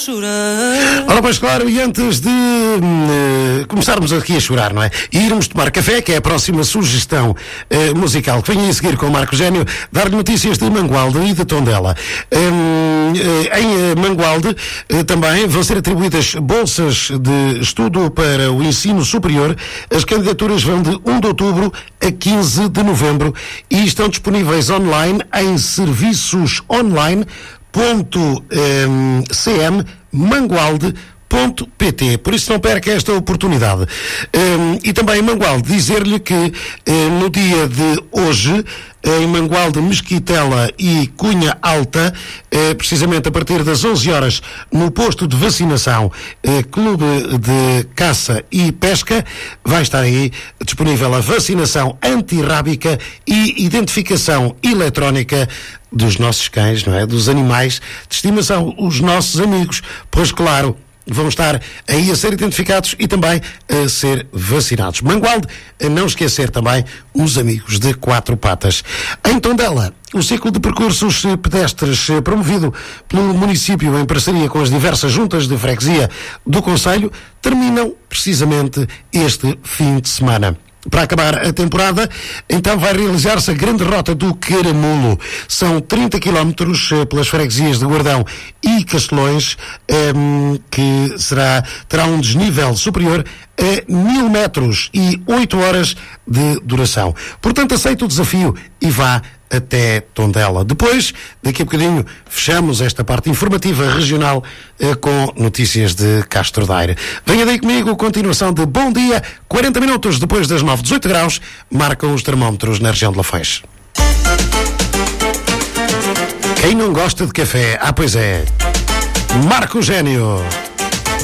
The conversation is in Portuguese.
Ora, pois claro, e antes de começarmos aqui a chorar, não é? E irmos tomar café, que é a próxima sugestão musical que vem a seguir com o Marco Gênio, dar-lhe notícias de Mangualde e de Tondela. Em Mangualde também vão ser atribuídas bolsas de estudo para o ensino superior. As candidaturas vão de 1 de outubro a 15 de novembro e estão disponíveis online em serviços.online.cm.mangualde.pt. Por isso não perca esta oportunidade. E também em Mangualde dizer-lhe que no dia de hoje, em Mangualde, Mesquitela e Cunha Alta, precisamente a partir das 11 horas, no posto de vacinação Clube de Caça e Pesca, vai estar aí disponível a vacinação antirrábica e identificação eletrónica dos nossos cães, não é? Dos animais de estimação, os nossos amigos, pois claro, vão estar aí a ser identificados e também a ser vacinados. Mangualde, a não esquecer também os amigos de quatro patas. Em Tondela, o ciclo de percursos pedestres promovido pelo município em parceria com as diversas juntas de freguesia do concelho terminam precisamente este fim de semana. Para acabar a temporada, então vai realizar-se a grande rota do Caramulo. São 30 quilómetros pelas freguesias de Guardão e Castelões, que terá um desnível superior a 1000 metros e 8 horas de duração. Portanto, aceita o desafio e vá até Tondela. Depois, daqui a bocadinho, fechamos esta parte informativa regional com notícias de Castro Daire. Venha daí comigo, continuação de Bom Dia, 40 minutos depois das 9, 18 graus, marcam os termómetros na região de Lafões. Quem não gosta de café? Ah, pois é. Marco Gênio.